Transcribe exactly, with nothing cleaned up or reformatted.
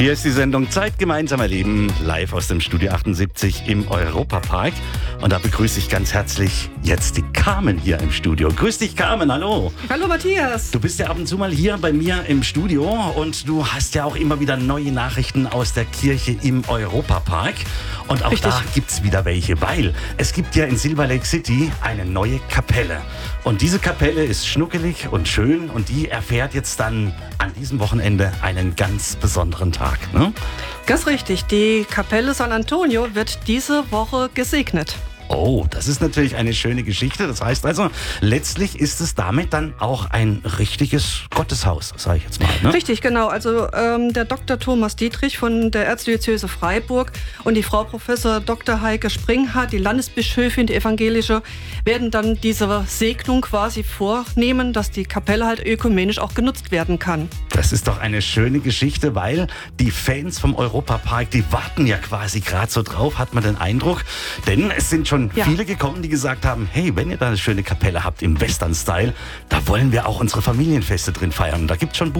Hier ist die Sendung Zeit gemeinsam erleben, live aus dem Studio achtundsiebzig im Europapark. Und da begrüße ich ganz herzlich jetzt die Carmen hier im Studio. Grüß dich, Carmen, hallo. Hallo, Matthias. Du bist ja ab und zu mal hier bei mir im Studio und du hast ja auch immer wieder neue Nachrichten aus der Kirche im Europapark. Und auch Richtig. da gibt es wieder welche, weil es gibt ja in Silver Lake City eine neue Kapelle. Und diese Kapelle ist schnuckelig und schön und die erfährt jetzt dann an diesem Wochenende einen ganz besonderen Tag, ne? Ganz richtig. Die Kapelle San Antonio wird diese Woche gesegnet. Oh, das ist natürlich eine schöne Geschichte. Das heißt also, letztlich ist es damit dann auch ein richtiges Gotteshaus, sage ich jetzt mal. Ne? Richtig, genau. Also ähm, der Doktor Thomas Dietrich von der Erzdiözese Freiburg und die Frau Professor Doktor Heike Springhardt, die Landesbischöfin, die evangelische, werden dann diese Segnung quasi vornehmen, dass die Kapelle halt ökumenisch auch genutzt werden kann. Das ist doch eine schöne Geschichte, weil die Fans vom Europapark, die warten ja quasi gerade so drauf, hat man den Eindruck. Denn es sind schon Ja. viele gekommen, die gesagt haben, hey, wenn ihr da eine schöne Kapelle habt im Western-Style, da wollen wir auch unsere Familienfeste drin feiern. Da gibt es schon